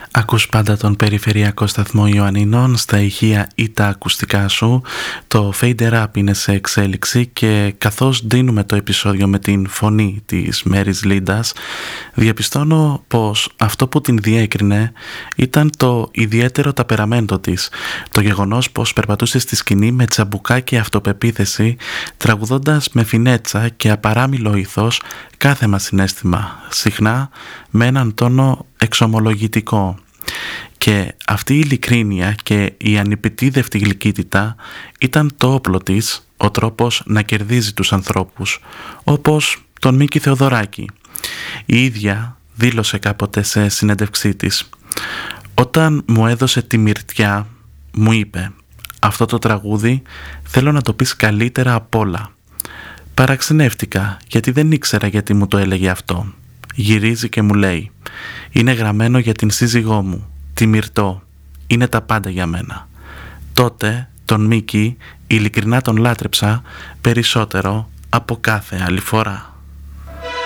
Ακούς πάντα τον περιφερειακό σταθμό Ιωαννίνων στα ηχεία ή τα ακουστικά σου. Το Fader Up είναι σε εξέλιξη και καθώς δίνουμε το επεισόδιο με την φωνή της Μέρις Λίντας, διαπιστώνω πως αυτό που την διέκρινε ήταν το ιδιαίτερο ταπεραμέντο της. Το γεγονός πως περπατούσε στη σκηνή με τσαμπουκά και αυτοπεποίθηση, τραγουδώντας με φινέτσα και απαράμιλο ήθος κάθε μας συναίσθημα, συχνά με έναν τόνο εξομολογητικό. Και αυτή η ειλικρίνεια και η ανυπιτίδευτη γλυκύτητα ήταν το όπλο της, ο τρόπος να κερδίζει τους ανθρώπους, όπως τον Μίκη Θεοδωράκη. Η ίδια δήλωσε κάποτε σε συνέντευξή της: «Όταν μου έδωσε τη μυρτιά, μου είπε, αυτό το τραγούδι θέλω να το πεις καλύτερα απ' όλα». Παραξενεύτηκα γιατί δεν ήξερα γιατί μου το έλεγε αυτό. Γυρίζει και μου λέει: «Είναι γραμμένο για την σύζυγό μου, τη Μυρτώ. Είναι τα πάντα για μένα». Τότε τον Μίκη ειλικρινά τον λάτρεψα περισσότερο από κάθε άλλη φορά.